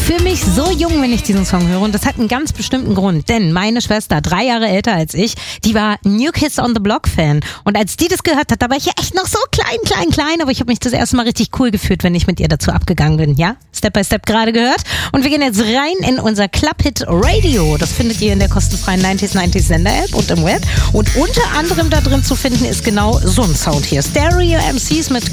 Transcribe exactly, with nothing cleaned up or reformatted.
fühle mich so jung, wenn ich diesen Song höre, und das hat einen ganz bestimmten Grund, denn meine Schwester, drei Jahre älter als ich, die war New Kids on the Block Fan, und als die das gehört hat, da war ich ja echt noch so klein, klein, klein, aber ich habe mich das erste Mal richtig cool gefühlt, wenn ich mit ihr dazu abgegangen bin, ja? Step by Step gerade gehört, und wir gehen jetzt rein in unser Club-Hit Radio. Das findet ihr in der kostenfreien neunzig neunzig Sender-App und im Web, und unter anderem da drin zu finden ist genau so ein Sound hier. Stereo M Cs mit